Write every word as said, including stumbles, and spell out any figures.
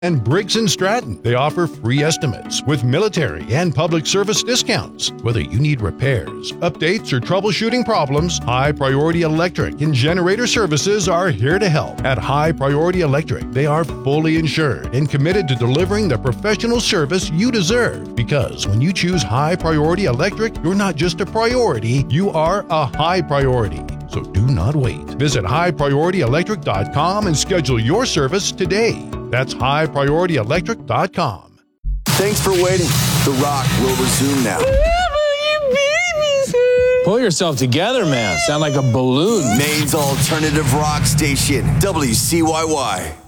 And Briggs and Stratton. They offer free estimates with military and public service discounts. Whether you need repairs, updates, or troubleshooting problems, High Priority Electric and Generator Services are here to help. At High Priority Electric, they are fully insured and committed to delivering the professional service you deserve. Because when you choose High Priority Electric, you're not just a priority, you are a high priority. So do not wait. Visit high priority electric dot com and schedule your service today. That's high priority electric dot com. Thanks for waiting. The Rock will resume now. Pull yourself together, man. Sound like a balloon. Maine's alternative rock station, W C Y Y.